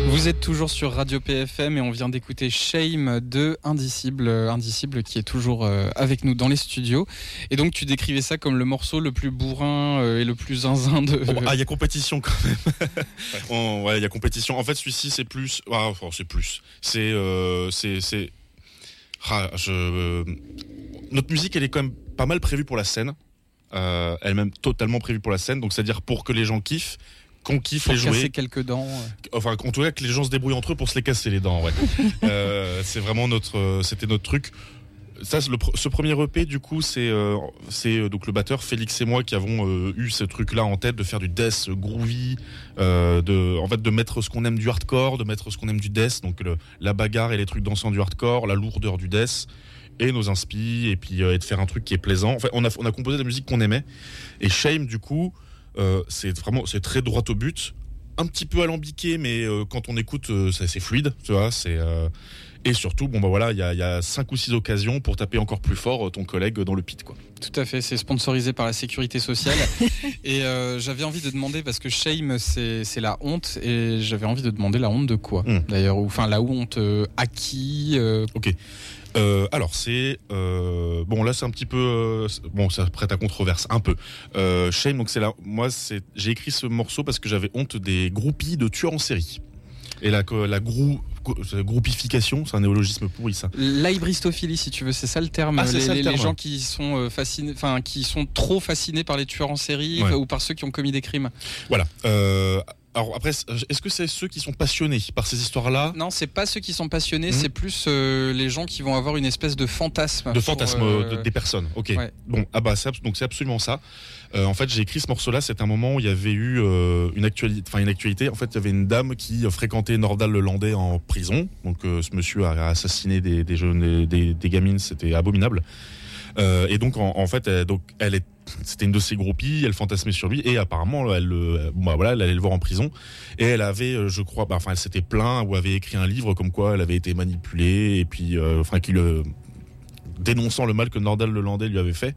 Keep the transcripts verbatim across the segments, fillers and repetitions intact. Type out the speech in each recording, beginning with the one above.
Vous êtes toujours sur Radio P F M et on vient d'écouter Shame de Indicible, Indicible qui est toujours avec nous dans les studios. Et donc tu décrivais ça comme le morceau le plus bourrin et le plus zinzin de... Oh, ah, il y a compétition quand même. oh, ouais, il y a compétition. En fait, celui-ci, c'est plus... Ah, oh, c'est plus. C'est... Euh, c'est, c'est... Ah, je... Euh... Notre musique, elle est quand même pas mal prévue pour la scène. Euh, elle est même totalement prévue pour la scène. Donc, c'est-à-dire pour que les gens kiffent, qu'on kiffe pour les jouer. Casser quelques dents. Ouais. Enfin, en tout cas, que les gens se débrouillent entre eux pour se les casser les dents. Ouais. euh, c'est vraiment notre, c'était notre truc. Ça, le, ce premier E P, du coup, c'est, euh, c'est euh, donc le batteur Félix et moi qui avons euh, eu ce truc-là en tête de faire du death groovy, euh, de, en fait, de mettre ce qu'on aime du hardcore, de mettre ce qu'on aime du death, donc le, la bagarre et les trucs dansants du hardcore, la lourdeur du death et nos inspi, et puis euh, et de faire un truc qui est plaisant. Enfin, on a, on a composé de la musique qu'on aimait. Et Shame, du coup. Euh, c'est vraiment c'est très droit au but, un petit peu alambiqué, mais euh, quand on écoute euh, c'est, c'est fluide, tu vois, c'est euh... et surtout bon bah voilà, il y a il y a cinq ou six occasions pour taper encore plus fort ton collègue dans le pit, quoi. Tout à fait, c'est sponsorisé par la sécurité sociale. Et euh, j'avais envie de demander, parce que shame c'est c'est la honte, et j'avais envie de demander la honte de quoi, mmh. d'ailleurs, ou enfin la honte euh, à qui euh... Ok. Euh, alors c'est euh, bon là c'est un petit peu euh, bon ça prête à controverse un peu. Euh, Shame, donc c'est là, moi c'est j'ai écrit ce morceau parce que j'avais honte des groupies de tueurs en série. Et la la grou, groupification, c'est un néologisme pourri ça. L'hybristophilie, si tu veux, c'est ça le terme. Ah, c'est les, ça, le les, terme. les gens qui sont fascinés, enfin qui sont trop fascinés par les tueurs en série, ouais. ou par ceux qui ont commis des crimes. Voilà. Euh, Alors après, est-ce que c'est ceux qui sont passionnés par ces histoires-là ? Non, c'est pas ceux qui sont passionnés, mmh. c'est plus euh, les gens qui vont avoir une espèce de fantasme. De fantasme euh... de, des personnes, ok. Ouais. Bon, ah bah c'est, donc c'est absolument ça. Euh, en fait, j'ai écrit ce morceau-là, c'est un moment où il y avait eu euh, une actualité, enfin une actualité. En fait, il y avait une dame qui fréquentait Nordal Lelandais en prison. Donc, euh, ce monsieur a assassiné des, des jeunes, des, des gamines, c'était abominable. Euh, et donc, en, en fait, elle, donc, elle est, c'était une de ses groupies, elle fantasmait sur lui, et apparemment, elle, euh, bah, voilà, elle allait le voir en prison, et elle avait, je crois, bah, enfin, elle s'était plaint ou avait écrit un livre comme quoi elle avait été manipulée, et puis, euh, enfin, qui le dénonçant le mal que Nordal Lelandais lui avait fait.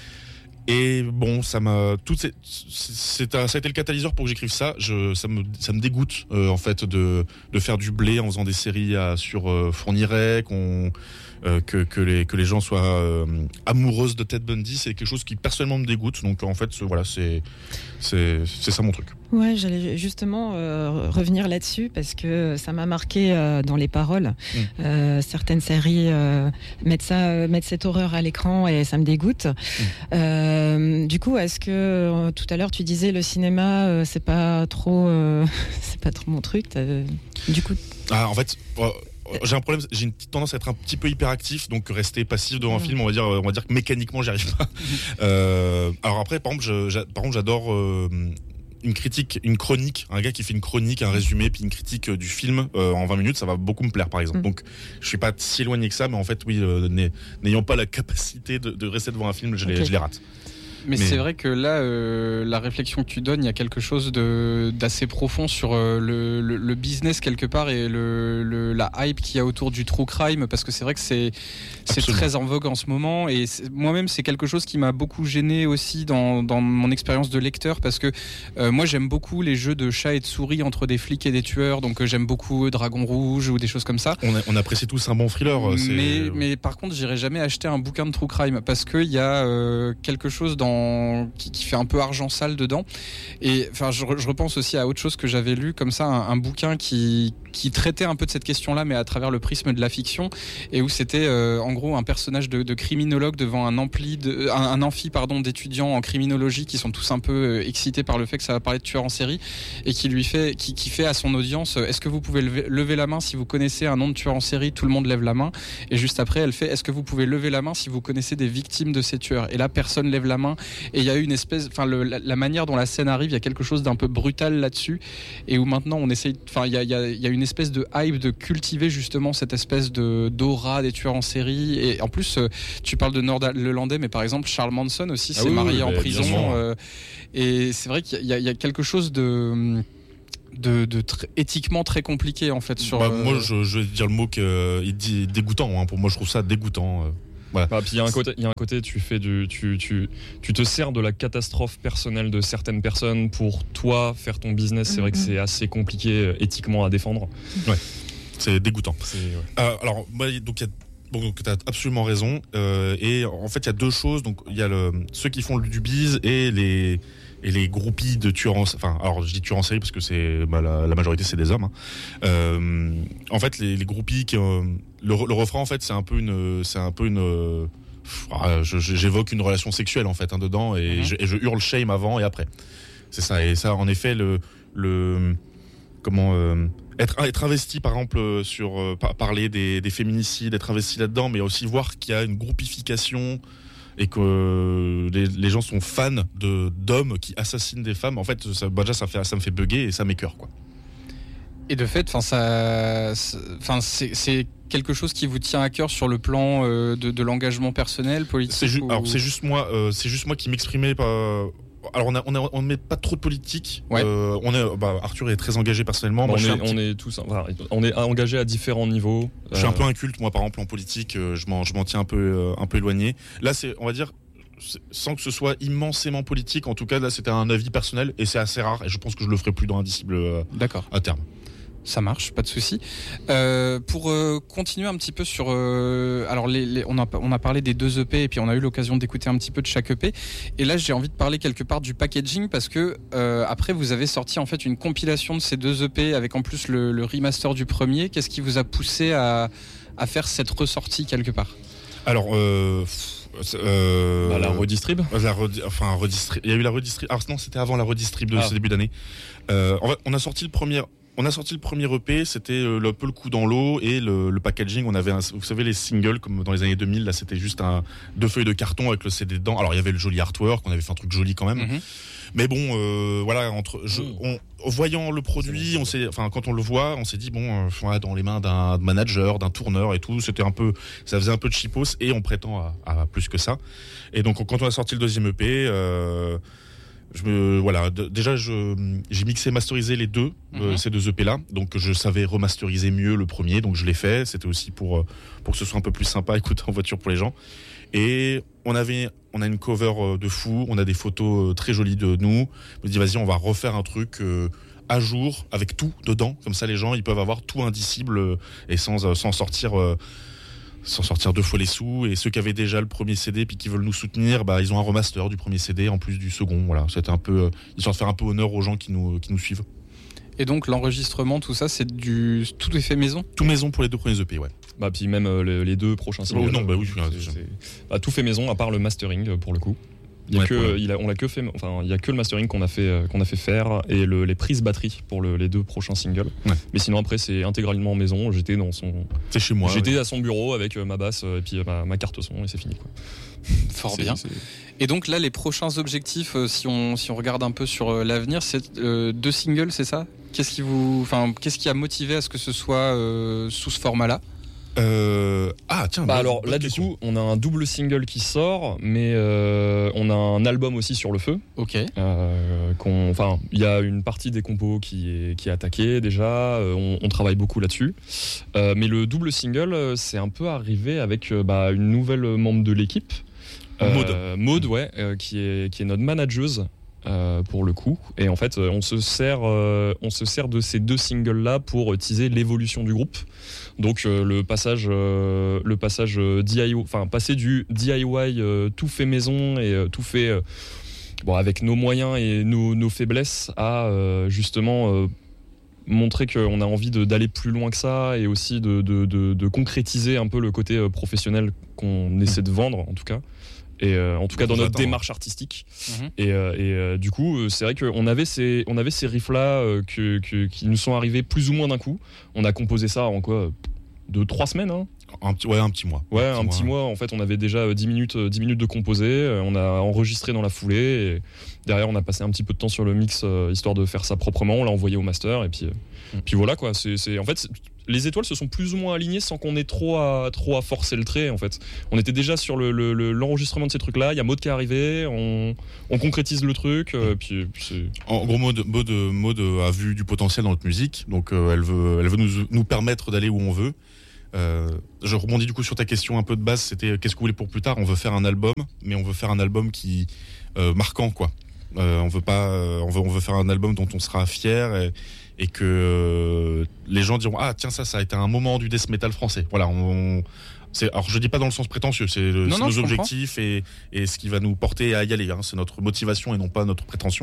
Et bon, ça m'a tout c'est, c'est un, ça a été le catalyseur pour que j'écrive ça. Je, ça me, ça me dégoûte euh, en fait de de faire du blé en faisant des séries à, sur euh, Fourniret, qu'on euh, que que les que les gens soient euh, amoureuses de Ted Bundy. C'est quelque chose qui personnellement me dégoûte. Donc en fait, voilà, c'est c'est c'est ça mon truc. Ouais, j'allais justement euh, revenir là-dessus parce que ça m'a marqué euh, dans les paroles. Mmh. Euh, certaines séries euh, mettent ça, euh, mettent cette horreur à l'écran et ça me dégoûte. Mmh. Euh, du coup, est-ce que euh, tout à l'heure tu disais le cinéma, euh, c'est pas trop, euh, c'est pas trop mon truc. Du coup. Ah, en fait. Euh... J'ai un problème, j'ai une petite tendance à être un petit peu hyperactif, donc rester passif devant un mmh. film, on va dire, on va dire que mécaniquement j'y arrive pas. euh, alors après, par exemple, je, par contre, j'adore euh, une critique, une chronique, un gars qui fait une chronique, un résumé, puis une critique du film euh, en vingt minutes, ça va beaucoup me plaire, par exemple. Mmh. Donc, je suis pas si éloigné que ça, mais en fait, oui, euh, n'ayant pas la capacité de, de rester devant un film, je, okay. les, je les rate. Mais, mais c'est vrai que là, euh, la réflexion que tu donnes, il y a quelque chose de, d'assez profond sur euh, le, le, le business quelque part et le, le, la hype qu'il y a autour du true crime, parce que c'est vrai que c'est, c'est très en vogue en ce moment. Et moi-même, c'est quelque chose qui m'a beaucoup gêné aussi dans, dans mon expérience de lecteur, parce que euh, moi, j'aime beaucoup les jeux de chat et de souris entre des flics et des tueurs. Donc, euh, j'aime beaucoup Dragon Rouge ou des choses comme ça. On, a, on apprécie tous un bon thriller. C'est... Mais, mais par contre, j'irai jamais acheter un bouquin de true crime, parce qu'il y a euh, quelque chose dans Qui, qui fait un peu argent sale dedans. Et enfin, je, je repense aussi à autre chose que j'avais lu comme ça, un, un bouquin qui, qui traitait un peu de cette question-là, mais à travers le prisme de la fiction, et où c'était euh, en gros un personnage de, de criminologue devant un ampli, de, un, un amphi pardon d'étudiants en criminologie qui sont tous un peu euh, excités par le fait que ça va parler de tueurs en série, et qui lui fait, qui, qui fait à son audience, est-ce que vous pouvez lever, lever la main si vous connaissez un nom de tueur en série? Tout le monde lève la main. Et juste après, elle fait, est-ce que vous pouvez lever la main si vous connaissez des victimes de ces tueurs? Et là, personne lève la main. Et il y a eu une espèce, enfin la, la manière dont la scène arrive, il y a quelque chose d'un peu brutal là-dessus, et où maintenant on essaye, enfin il y a, il y a, il y a une espèce de hype de cultiver justement cette espèce de d'aura des tueurs en série. Et en plus, tu parles de Nordal Lelandais, mais par exemple Charles Manson aussi s'est ah oui, marié oui, en prison, euh, et c'est vrai qu'il y a, il y a quelque chose de de, de tr- éthiquement très compliqué en fait sur. Bah, euh... Moi, je, je vais dire le mot que il dit dégoûtant. Hein. Pour moi, je trouve ça dégoûtant. Euh. Voilà. Bah, puis il y a un côté, il y a un côté, tu fais du, tu, tu, tu te sers de la catastrophe personnelle de certaines personnes pour toi faire ton business. C'est mm-hmm. vrai que c'est assez compliqué éthiquement à défendre. Ouais, c'est dégoûtant. C'est, ouais. euh, alors, bah, donc il y a Bon, donc tu as absolument raison. Euh, et en fait, il y a deux choses. Donc, il y a le, ceux qui font du bise et les et les groupies de tueurs en, enfin, alors je dis tueurs en série parce que c'est bah, la, la majorité c'est des hommes. Hein. Euh, en fait, les, les groupies qui euh, le, le refrain en fait c'est un peu une c'est un peu une euh, je, j'évoque une relation sexuelle en fait hein, dedans et, mm-hmm. je, et je hurle shame avant et après. C'est ça. Et ça, en effet, le le comment euh, être être investi par exemple sur euh, parler des, des féminicides, être investi là-dedans, mais aussi voir qu'il y a une groupification et que les, les gens sont fans de d'hommes qui assassinent des femmes. En fait, ça, bah déjà ça fait ça me fait bugger et ça m'écoeure quoi. Et de fait, enfin ça, enfin c'est, c'est quelque chose qui vous tient à cœur sur le plan euh, de, de l'engagement personnel, politique. C'est ju- ou... alors c'est juste moi, euh, c'est juste moi qui m'exprimais pas. Alors on a, on a, on ne met pas trop de politique. Ouais. Euh, on est, bah, Arthur est très engagé personnellement. Bon, moi, on, je suis est, petit... on est tous, enfin, on est engagé à différents niveaux. Je suis un peu inculte, moi, par exemple, en politique. Euh, je m'en, je m'en tiens un peu, euh, un peu éloigné. Là, c'est, on va dire, sans que ce soit immensément politique. En tout cas, là, c'était un avis personnel et c'est assez rare. Et je pense que je le ferai plus dans Indicible euh, D'accord. à terme. Ça marche, pas de souci. Euh, pour euh, continuer un petit peu sur, euh, alors les, les, on a on a parlé des deux E P et puis on a eu l'occasion d'écouter un petit peu de chaque E P. Et là, j'ai envie de parler quelque part du packaging parce que euh, après vous avez sorti en fait une compilation de ces deux E P avec en plus le, le remaster du premier. Qu'est-ce qui vous a poussé à à faire cette ressortie quelque part ? Alors. Euh... Euh, bah, la redistrib la redi- enfin redistrib il y a eu la redistrib alors non c'était avant la redistrib de ah. ce début d'année euh, en fait on a sorti le premier on a sorti le premier E P, c'était euh, un peu le coup dans l'eau et le, le packaging on avait un, vous savez les singles comme dans les années deux mille là c'était juste un deux feuilles de carton avec le C D dedans. Alors il y avait le joli artwork, on avait fait un truc joli quand même. Mm-hmm. Mais bon euh, voilà entre je, on, en voyant le produit, on s'est enfin quand on le voit, on s'est dit bon euh, voilà, dans les mains d'un manager, d'un tourneur et tout, c'était un peu ça faisait un peu de cheapos et on prétend à, à plus que ça. Et donc quand on a sorti le deuxième E P euh, je me voilà d- déjà je j'ai mixé masterisé les deux mm-hmm. euh, ces deux E P là, donc je savais remasteriser mieux le premier, donc je l'ai fait, c'était aussi pour pour que ce soit un peu plus sympa à écouter en voiture pour les gens. Et on avait on a une cover de fou, on a des photos très jolies de nous. Je me dis vas-y, on va refaire un truc euh, à jour avec tout dedans, comme ça les gens ils peuvent avoir tout indicible et sans sans sortir euh, sans sortir deux fois les sous. Et ceux qui avaient déjà le premier C D puis qui veulent nous soutenir, bah ils ont un remaster du premier C D en plus du second. Voilà, c'était un peu euh, histoire de faire un peu honneur aux gens qui nous qui nous suivent. Et donc l'enregistrement, tout ça, c'est du tout est fait maison. Tout maison pour les deux premiers E P, ouais. Bah puis même euh, les, les deux prochains singles. Oh, non, bah oui, c'est, c'est, bah, tout fait maison à part le mastering pour le coup. Il y a ouais, que, euh, il a, on l'a que fait, enfin il y a que le mastering qu'on a fait, euh, qu'on a fait faire et le, les prises batterie pour le, les deux prochains singles. Ouais. Mais sinon après c'est intégralement en maison. J'étais dans son, c'est chez moi. J'étais ouais. à son bureau avec euh, ma basse euh, et puis euh, ma, ma carte son et c'est fini quoi. Fort c'est, bien. C'est... Et donc là les prochains objectifs, euh, si on si on regarde un peu sur euh, l'avenir, c'est euh, deux singles, c'est ça ? Qu'est-ce qui vous, enfin qu'est-ce qui a motivé à ce que ce soit euh, sous ce format-là ? Euh... Ah tiens. Bah bonne, alors bonne là question. du coup on a un double single qui sort, mais euh, on a un album aussi sur le feu. Ok. Euh, qu'on, enfin il y a une partie des compos qui est qui est attaquée déjà. Euh, on, on travaille beaucoup là-dessus. Euh, mais le double single c'est un peu arrivé avec euh, bah, une nouvelle membre de l'équipe. Euh, Maud. Maud ouais, euh, qui est qui est notre manageuse. Euh, pour le coup, et en fait on se sert euh, on se sert de ces deux singles là pour teaser l'évolution du groupe. Donc euh, le passage euh, le passage euh, D I Y, enfin passer du D I Y euh, tout fait maison et euh, tout fait euh, bon avec nos moyens et nos, nos faiblesses à euh, justement euh, montrer qu'on a envie de, d'aller plus loin que ça et aussi de, de, de, de concrétiser un peu le côté euh, professionnel qu'on essaie de vendre en tout cas. Et euh, en tout cas dans notre attendre. démarche artistique. Mmh. Et, euh, et euh, du coup, c'est vrai qu'on avait ces, on avait ces riffs-là euh, que, que, qui nous sont arrivés plus ou moins d'un coup. On a composé ça en quoi ? Deux, trois semaines hein un petit, ouais, un petit mois. Ouais, un, un petit, petit mois. mois. En fait, on avait déjà dix minutes, dix minutes de composer. On a enregistré dans la foulée. Et derrière, on a passé un petit peu de temps sur le mix, euh, histoire de faire ça proprement. On l'a envoyé au master. Et puis, euh, mmh. puis voilà, quoi. C'est, c'est, en fait, c'est, les étoiles se sont plus ou moins alignées sans qu'on ait trop à, trop à forcer le trait, en fait. On était déjà sur le, le, le, l'enregistrement de ces trucs-là. Il y a Maud qui est arrivé. On, on concrétise le truc. Euh, puis, puis c'est... En gros, Maud, Maud, Maud a vu du potentiel dans notre musique. Donc, euh, elle veut, elle veut nous, nous permettre d'aller où on veut. Euh, je rebondis du coup sur ta question un peu de base, c'était qu'est-ce que vous voulez pour plus tard? On veut faire un album, mais on veut faire un album qui euh, marquant quoi. Euh, on veut pas, euh, on veut on veut faire un album dont on sera fier et, et que euh, les gens diront ah tiens ça ça a été un moment du death metal français. Voilà, on, c'est, alors je dis pas dans le sens prétentieux, c'est, le, non, c'est non, nos objectifs et, et ce qui va nous porter à y aller. Hein. C'est notre motivation et non pas notre prétention.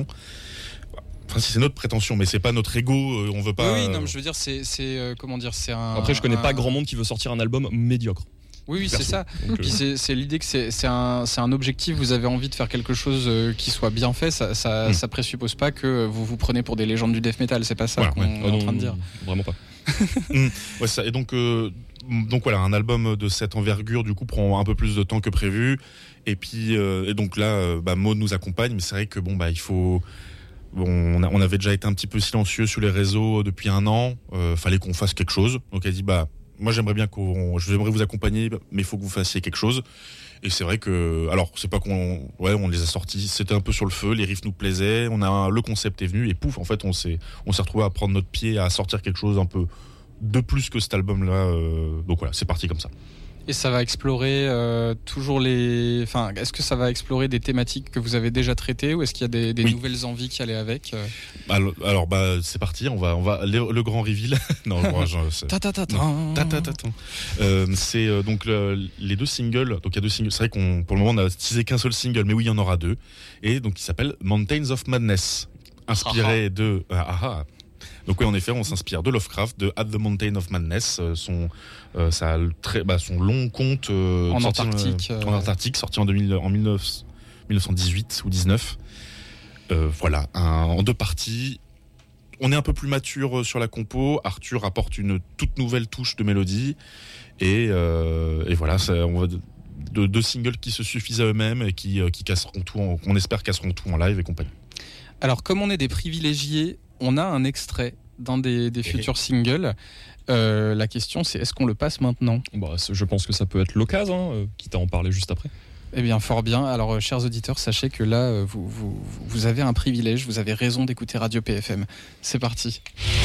Enfin, si c'est notre prétention, mais c'est pas notre ego. Euh, on veut pas. Oui, oui, non, mais je veux dire, c'est, c'est euh, comment dire, c'est un. Après, je connais un... pas grand monde qui veut sortir un album médiocre. Oui, oui, c'est ça. Donc, Puis euh... c'est, c'est l'idée que c'est, c'est, un, c'est un objectif. Vous avez envie de faire quelque chose euh, qui soit bien fait. Ça, ça, mm. ça présuppose pas que vous vous prenez pour des légendes du death metal. C'est pas ça voilà, qu'on ouais. est oh, en non, train de dire. Vraiment pas. mm. Ouais, ça, et donc, euh, donc voilà, un album de cette envergure du coup prend un peu plus de temps que prévu. Et puis, euh, et donc là, euh, bah, Maud nous accompagne, mais c'est vrai que bon bah il faut. Bon, on, a, on avait déjà été un petit peu silencieux sur les réseaux depuis un an. Euh, fallait qu'on fasse quelque chose. Donc elle dit bah moi j'aimerais bien qu'on, j'aimerais vous accompagner, mais il faut que vous fassiez quelque chose. Et c'est vrai que, alors c'est pas qu'on, ouais, on les a sortis. C'était un peu sur le feu. Les riffs nous plaisaient. On a le concept est venu et pouf, en fait on s'est, on s'est retrouvé à prendre notre pied, à sortir quelque chose un peu de plus que cet album-là. Euh, donc voilà, c'est parti comme ça. Et ça va explorer euh, toujours les. Enfin, est-ce que ça va explorer des thématiques que vous avez déjà traitées ou est-ce qu'il y a des, des oui. nouvelles envies qui allaient avec euh... alors, alors bah c'est parti. On va, on va le, le grand reveal. non, moi, je, c'est... Ta ta ta ta. Ta ta ta ta. Euh, c'est euh, donc le, les deux singles. Donc il y a deux singles. C'est vrai qu'on pour le moment on a teasé qu'un seul single, mais oui il y en aura deux. Et donc il s'appelle Mountains of Madness, inspiré de. Ah, ah, ah. Donc oui, en effet, on s'inspire de Lovecraft, de At the Mountain of Madness, euh, son, euh, ça, très, bah, son long conte euh, en sorti, Antarctique, euh, euh... en Antarctique, sorti en, deux mille, en mille neuf cent dix-huit ou dix-neuf. Euh, voilà, un, en deux parties. On est un peu plus mature sur la compo. Arthur apporte une toute nouvelle touche de mélodie. Et, euh, et voilà, ça, on va de, deux singles qui se suffisent à eux-mêmes et qui, qui casseront tout, en, on espère casseront tout en live et compagnie. Alors, comme on est des privilégiés, on a un extrait d'un des, des futurs singles. Euh, la question, c'est est-ce qu'on le passe maintenant ? Bah, je pense que ça peut être l'occasion, hein, quitte à en parler juste après. Eh bien, fort bien. Alors, euh, chers auditeurs, sachez que là, euh, vous, vous, vous avez un privilège, vous avez raison d'écouter Radio P F M. C'est parti.